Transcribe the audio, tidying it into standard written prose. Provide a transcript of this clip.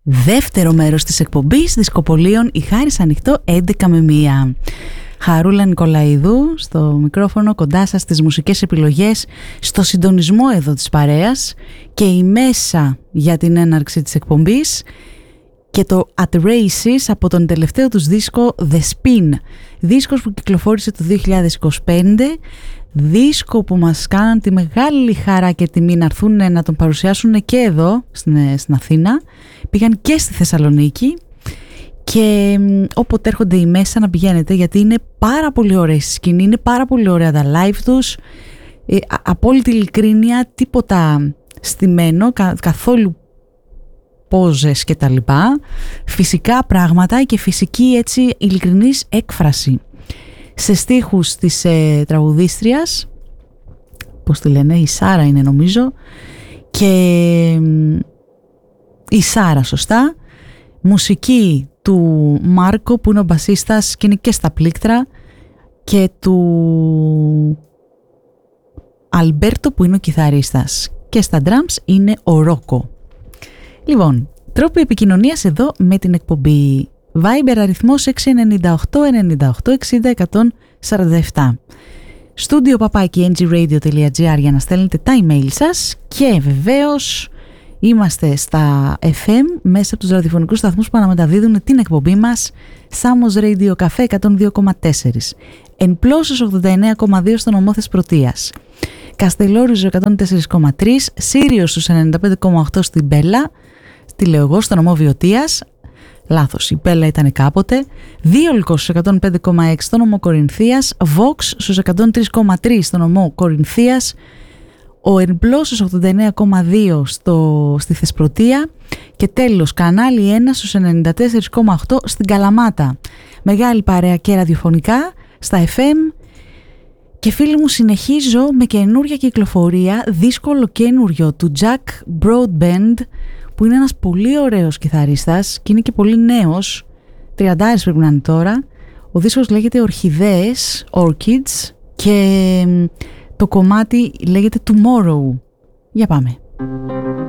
Δεύτερο μέρος της εκπομπής Δισκοπολίων, η Χάρις Ανοιχτό 11 με 1. Χαρούλα Νικολαίδου στο μικρόφωνο, κοντά σας στις μουσικές επιλογές, στο συντονισμό εδώ της παρέας και η μέσα για την έναρξη της εκπομπής και το At Races από τον τελευταίο τους δίσκο The Spin, δίσκος που κυκλοφόρησε το 2025, δίσκο που μας κάναν τη μεγάλη χαρά και τιμή να έρθουν να τον παρουσιάσουν και εδώ στην Αθήνα. Πήγαν και στη Θεσσαλονίκη και όποτε έρχονται οι μέσα να πηγαίνετε, γιατί είναι πάρα πολύ ωραία στη σκηνή, είναι πάρα πολύ ωραία τα live τους, απόλυτη ειλικρίνεια, τίποτα στημένο, καθόλου πόζες και τα λοιπά, φυσικά πράγματα και φυσική έτσι ειλικρινής έκφραση. Σε στίχους της τραγουδίστριας, πώς τη λένε, η Σάρα είναι νομίζω, και η Σάρα σωστά, μουσική του Μάρκο που είναι ο μπασίστας και είναι και στα πλήκτρα, και του Αλμπέρτο που είναι ο κιθαρίστας, και στα drums είναι ο Ρόκο. Λοιπόν, τρόποι επικοινωνίας εδώ με την εκπομπή. Viber αριθμός 698 98 60 147. Στούντιο παπάκι ngradio.gr για να στέλνετε τα email σας, και βεβαίως είμαστε στα FM μέσα από τους ραδιοφωνικούς σταθμούς που αναμεταδίδουν την εκπομπή μας. Σάμος Radio Café 102,4, Ενπλώσσος 89,2 στον νομό Θεσπρωτείας, Καστελόριζο 104,3, Σύριος στους 95,8 στην Μπέλα, στη λέω εγώ, στον νομό Βιωτίας. Λάθος, η Πέλα ήταν κάποτε. Δίολκος στους 105,6 στον νομό Κορινθίας, Vox στους 103,3 στον νομό Κορινθίας, ο Ερμπλός στους 89,2 στη Θεσπρωτεία και τέλος κανάλι 1 στους 94,8 στην Καλαμάτα. Μεγάλη παρέα και ραδιοφωνικά στα FM. Και φίλοι μου, συνεχίζω με καινούρια κυκλοφορία, δύσκολο καινούριο του Jack Broadbent, που είναι ένας πολύ ωραίος κιθαρίστας και είναι και πολύ νέος, 30 πρέπει να είναι τώρα. Ο δίσκος λέγεται Ορχιδέες, Orchids, και το κομμάτι λέγεται Tomorrow. Για πάμε.